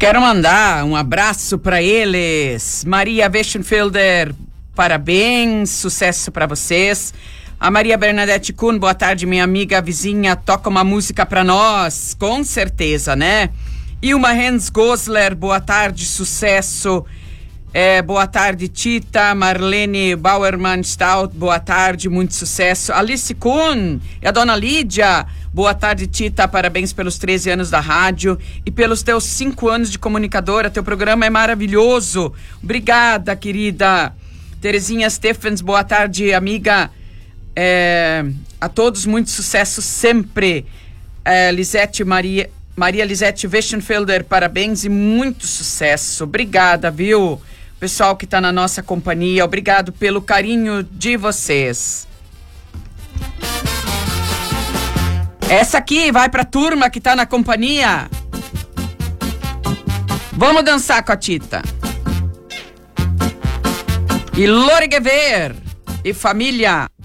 Quero mandar um abraço para eles. Maria Westenfelder, parabéns, sucesso para vocês. A Maria Bernadette Kuhn, boa tarde, minha amiga vizinha, toca uma música para nós, com certeza, né? E uma Hans Gosler, boa tarde, sucesso. Boa tarde, Tita. Marlene Bauermann Stout, boa tarde, muito sucesso. Alice Kuhn e a dona Lídia, boa tarde, Tita, parabéns pelos 13 anos da rádio e pelos teus 5 anos de comunicadora, teu programa é maravilhoso. Obrigada, querida. Terezinha Stephens, boa tarde, amiga. A todos, muito sucesso sempre. Maria Lisete Westenfelder, parabéns e muito sucesso. Obrigada, viu? Pessoal que está na nossa companhia, obrigado pelo carinho de vocês. Essa aqui vai pra turma que tá na companhia. Vamos dançar com a Tita. E Lore Guever e família.